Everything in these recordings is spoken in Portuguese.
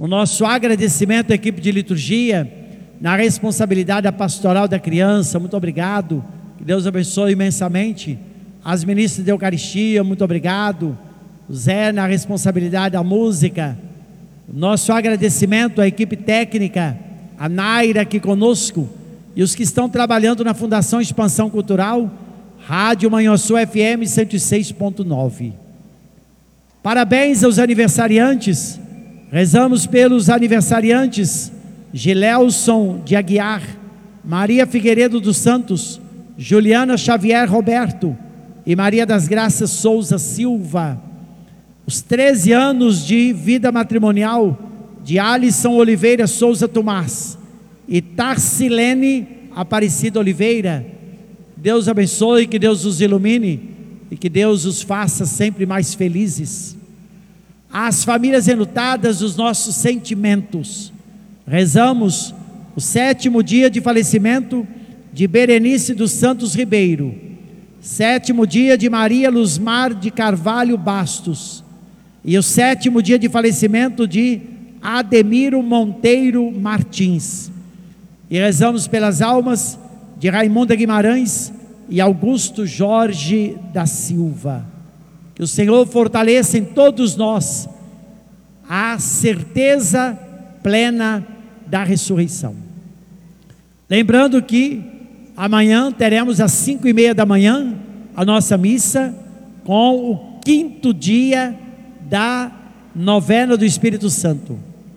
O nosso agradecimento à equipe de liturgia, na responsabilidade da pastoral da criança, muito obrigado, que Deus abençoe imensamente. As ministras de Eucaristia, muito obrigado. O Zé, na responsabilidade da música. Nosso agradecimento à equipe técnica, a Naira aqui conosco, e os que estão trabalhando na Fundação Expansão Cultural, Rádio Manhuaçu FM 106.9. Parabéns aos aniversariantes. Rezamos pelos aniversariantes: Gilelson de Aguiar, Maria Figueiredo dos Santos, Juliana Xavier Roberto e Maria das Graças Souza Silva. Os 13 anos de vida matrimonial de Alisson Oliveira Souza Tomás e Tarcilene Aparecida Oliveira. Deus abençoe, que Deus os ilumine e que Deus os faça sempre mais felizes. Às famílias enlutadas, os nossos sentimentos. Rezamos o 7º dia de falecimento de Berenice dos Santos Ribeiro, 7º dia de Maria Luzmar de Carvalho Bastos e o 7º dia de falecimento de Ademiro Monteiro Martins. E rezamos pelas almas de Raimunda Guimarães e Augusto Jorge da Silva. Que o Senhor fortaleça em todos nós a certeza plena da ressurreição. Lembrando que amanhã teremos às 5:30 da manhã a nossa missa com o 5º dia da novena do Espírito Santo.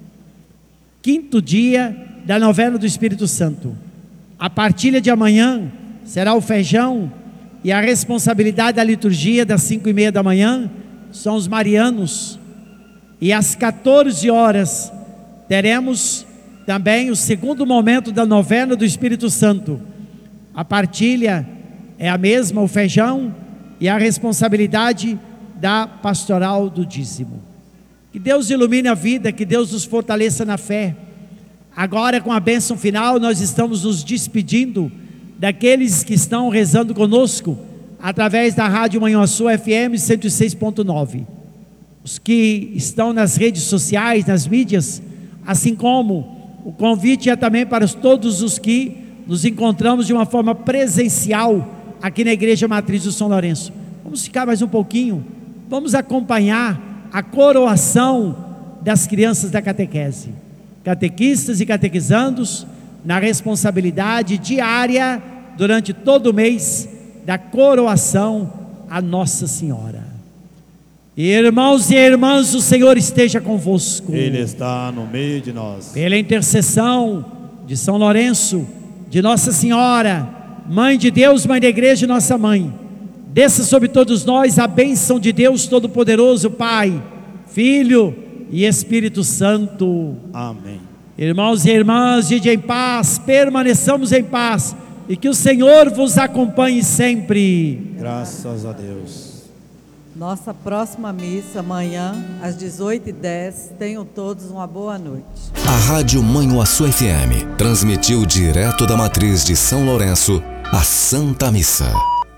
5º dia da novena do Espírito Santo. A partilha de amanhã será o feijão, e a responsabilidade da liturgia das 5:30 da manhã são os marianos. E às 14 horas teremos também o segundo momento da novena do Espírito Santo. A partilha é a mesma, o feijão, e a responsabilidade da pastoral do dízimo. Que Deus ilumine a vida, que Deus nos fortaleça na fé. Agora, com a bênção final, nós estamos nos despedindo daqueles que estão rezando conosco através da Rádio Manhuaçu FM 106.9. Os que estão nas redes sociais, nas mídias, assim como o convite é também para todos os que nos encontramos de uma forma presencial aqui na Igreja Matriz do São Lourenço. Vamos ficar mais um pouquinho, vamos acompanhar a coroação das crianças da catequese. Catequistas e catequizandos na responsabilidade diária durante todo o mês da coroação a Nossa Senhora. Irmãos e irmãs, o Senhor esteja convosco. Ele está no meio de nós. Pela intercessão de São Lourenço, de Nossa Senhora, Mãe de Deus, Mãe da Igreja e Nossa Mãe, desça sobre todos nós a bênção de Deus Todo-Poderoso, Pai, Filho e Espírito Santo. Amém. Irmãos e irmãs, ide em paz, permaneçamos em paz, e que o Senhor vos acompanhe sempre. Graças a Deus. Nossa próxima missa amanhã às 18h10. Tenham todos uma boa noite. A Rádio Manhuaçu FM transmitiu direto da matriz de São Lourenço a Santa Missa.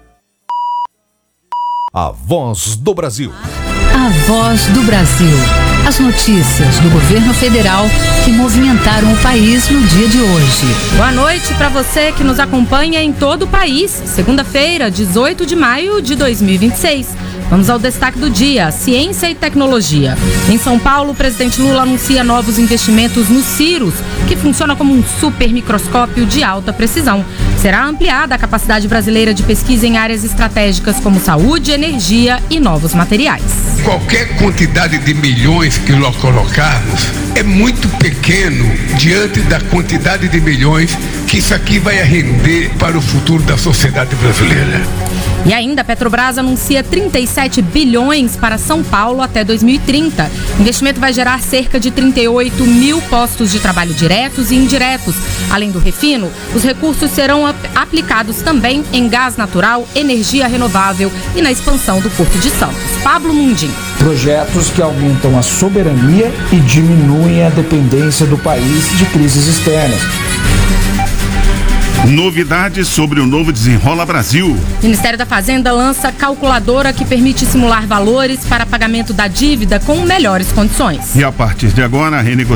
A Voz do Brasil. A Voz do Brasil. As notícias do governo federal que movimentaram o país no dia de hoje. Boa noite para você que nos acompanha em todo o país. Segunda-feira, 18 de maio de 2026. Vamos ao destaque do dia: ciência e tecnologia. Em São Paulo, o presidente Lula anuncia novos investimentos no Cirrus, que funciona como um super microscópio de alta precisão. Será ampliada a capacidade brasileira de pesquisa em áreas estratégicas como saúde, energia e novos materiais. Qualquer quantidade de milhões que nós colocarmos é muito pequeno diante da quantidade de milhões que isso aqui vai render para o futuro da sociedade brasileira. E ainda, a Petrobras anuncia 37 bilhões para São Paulo até 2030. O investimento vai gerar cerca de 38 mil postos de trabalho diretos e indiretos. Além do refino, os recursos serão aplicados também em gás natural, energia renovável e na expansão do Porto de Santos. Pablo Mundim. Projetos que aumentam a soberania e diminuem a dependência do país de crises externas. Novidades sobre o novo Desenrola Brasil. O Ministério da Fazenda lança calculadora que permite simular valores para pagamento da dívida com melhores condições. E a partir de agora, a renegociação